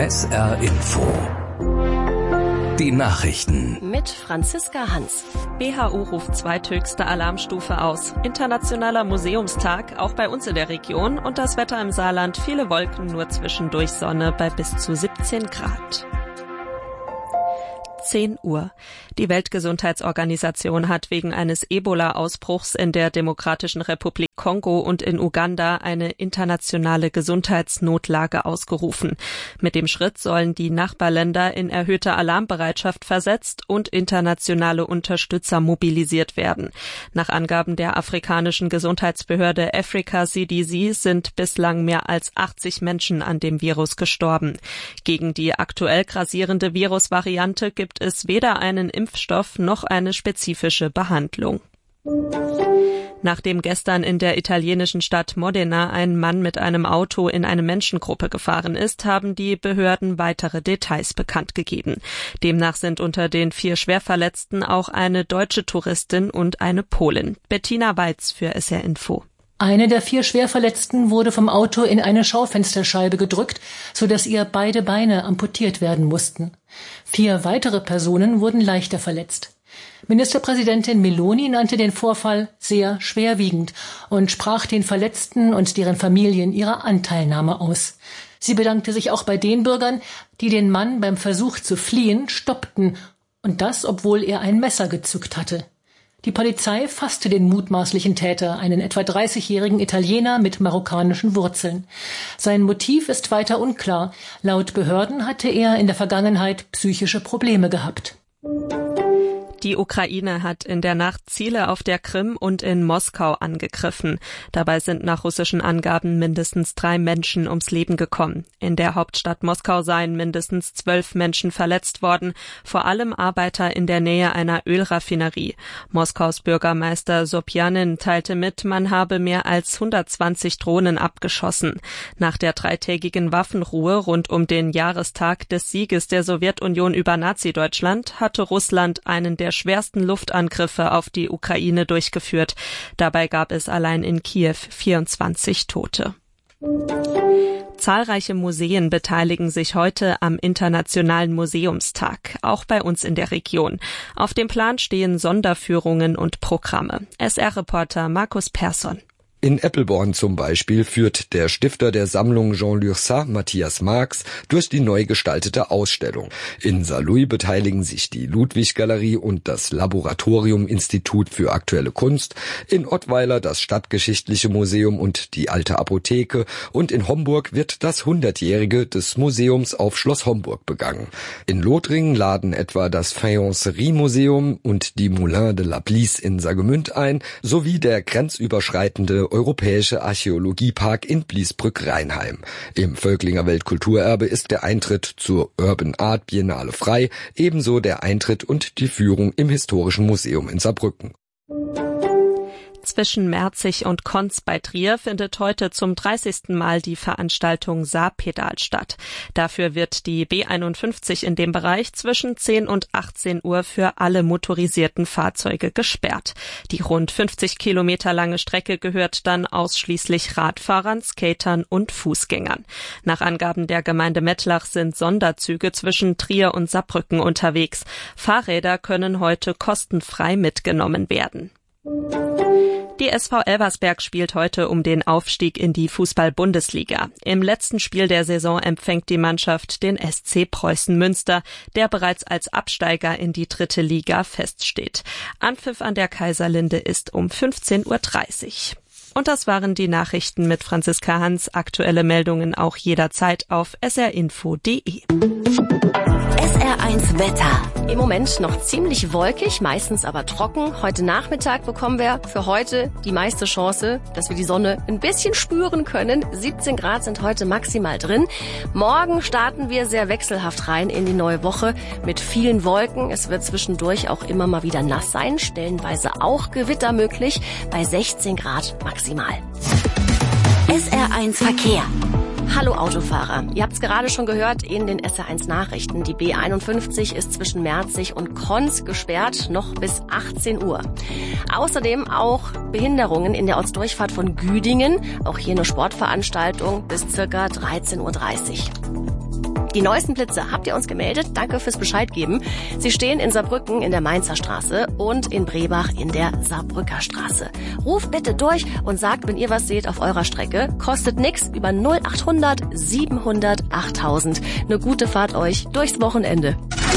SR Info. Die Nachrichten. Mit Franziska Hans. WHO ruft zweithöchste Alarmstufe aus. Internationaler Museumstag, auch bei uns in der Region. Und das Wetter im Saarland, viele Wolken, nur zwischendurch Sonne bei bis zu 17 Grad. 10 Uhr. Die Weltgesundheitsorganisation hat wegen eines Ebola-Ausbruchs in der Demokratischen Republik Kongo und in Uganda eine internationale Gesundheitsnotlage ausgerufen. Mit dem Schritt sollen die Nachbarländer in erhöhte Alarmbereitschaft versetzt und internationale Unterstützer mobilisiert werden. Nach Angaben der afrikanischen Gesundheitsbehörde Africa CDC sind bislang mehr als 80 Menschen an dem Virus gestorben. Gegen die aktuell grassierende Virusvariante gibt es weder einen Impfstoff noch eine spezifische Behandlung. Nachdem gestern in der italienischen Stadt Modena ein Mann mit einem Auto in eine Menschengruppe gefahren ist, haben die Behörden weitere Details bekannt gegeben. Demnach sind unter den 4 Schwerverletzten auch eine deutsche Touristin und eine Polin. Bettina Weiz für SR Info. Eine der 4 Schwerverletzten wurde vom Auto in eine Schaufensterscheibe gedrückt, sodass ihr beide Beine amputiert werden mussten. 4 weitere Personen wurden leichter verletzt. Ministerpräsidentin Meloni nannte den Vorfall sehr schwerwiegend und sprach den Verletzten und deren Familien ihre Anteilnahme aus. Sie bedankte sich auch bei den Bürgern, die den Mann beim Versuch zu fliehen stoppten, und das, obwohl er ein Messer gezückt hatte. Die Polizei fasste den mutmaßlichen Täter, einen etwa 30-jährigen Italiener mit marokkanischen Wurzeln. Sein Motiv ist weiter unklar. Laut Behörden hatte er in der Vergangenheit psychische Probleme gehabt. Die Ukraine hat in der Nacht Ziele auf der Krim und in Moskau angegriffen. Dabei sind nach russischen Angaben mindestens 3 Menschen ums Leben gekommen. In der Hauptstadt Moskau seien mindestens 12 Menschen verletzt worden, vor allem Arbeiter in der Nähe einer Ölraffinerie. Moskaus Bürgermeister Sobjanin teilte mit, man habe mehr als 120 Drohnen abgeschossen. Nach der 3-tägigen Waffenruhe rund um den Jahrestag des Sieges der Sowjetunion über Nazi-Deutschland hatte Russland einen der schwersten Luftangriffe auf die Ukraine durchgeführt. Dabei gab es allein in Kiew 24 Tote. Zahlreiche Museen beteiligen sich heute am Internationalen Museumstag, auch bei uns in der Region. Auf dem Plan stehen Sonderführungen und Programme. SR-Reporter Markus Persson. In Eppelborn zum Beispiel führt der Stifter der Sammlung Jean Lurçat, Matthias Marx, durch die neu gestaltete Ausstellung. In Saarlouis beteiligen sich die Ludwig-Galerie und das Laboratorium Institut für aktuelle Kunst, in Ottweiler das Stadtgeschichtliche Museum und die Alte Apotheke, und in Homburg wird das 100-jährige des Museums auf Schloss Homburg begangen. In Lothringen laden etwa das Faïencerie-Museum und die Moulin de la Blice in Saargemünd ein, sowie der grenzüberschreitende Europäische Archäologiepark in Bliesbrück-Rheinheim. Im Völklinger Weltkulturerbe ist der Eintritt zur Urban Art Biennale frei, ebenso der Eintritt und die Führung im Historischen Museum in Saarbrücken. Zwischen Merzig und Konz bei Trier findet heute zum 30. Mal die Veranstaltung Saarpedal statt. Dafür wird die B51 in dem Bereich zwischen 10 und 18 Uhr für alle motorisierten Fahrzeuge gesperrt. Die rund 50 Kilometer lange Strecke gehört dann ausschließlich Radfahrern, Skatern und Fußgängern. Nach Angaben der Gemeinde Mettlach sind Sonderzüge zwischen Trier und Saarbrücken unterwegs. Fahrräder können heute kostenfrei mitgenommen werden. Die SV Elversberg spielt heute um den Aufstieg in die Fußball-Bundesliga. Im letzten Spiel der Saison empfängt die Mannschaft den SC Preußen Münster, der bereits als Absteiger in die 3. Liga feststeht. Anpfiff an der Kaiserlinde ist um 15:30 Uhr. Und das waren die Nachrichten mit Franziska Hans. Aktuelle Meldungen auch jederzeit auf srinfo.de. SR1 Wetter. Im Moment noch ziemlich wolkig, meistens aber trocken. Heute Nachmittag bekommen wir für heute die meiste Chance, dass wir die Sonne ein bisschen spüren können. 17 Grad sind heute maximal drin. Morgen starten wir sehr wechselhaft rein in die neue Woche mit vielen Wolken. Es wird zwischendurch auch immer mal wieder nass sein, stellenweise auch Gewitter möglich, bei 16 Grad maximal. SR1 Verkehr. Hallo Autofahrer, ihr habt es gerade schon gehört in den SR1 Nachrichten. Die B51 ist zwischen Merzig und Konz gesperrt, noch bis 18 Uhr. Außerdem auch Behinderungen in der Ortsdurchfahrt von Güdingen. Auch hier eine Sportveranstaltung bis circa 13:30 Uhr. Die neuesten Blitze habt ihr uns gemeldet. Danke fürs Bescheid geben. Sie stehen in Saarbrücken in der Mainzer Straße und in Brebach in der Saarbrücker Straße. Ruft bitte durch und sagt, wenn ihr was seht auf eurer Strecke. Kostet nix, über 0800 700 8000. Eine gute Fahrt euch durchs Wochenende.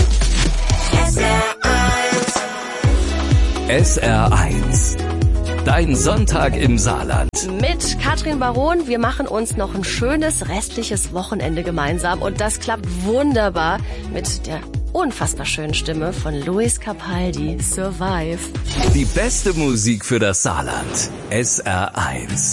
SR1. Dein Sonntag im Saarland. Mit Katrin Baron. Wir machen uns noch ein schönes restliches Wochenende gemeinsam. Und das klappt wunderbar mit der unfassbar schönen Stimme von Luis Capaldi. Survive. Die beste Musik für das Saarland. SR1.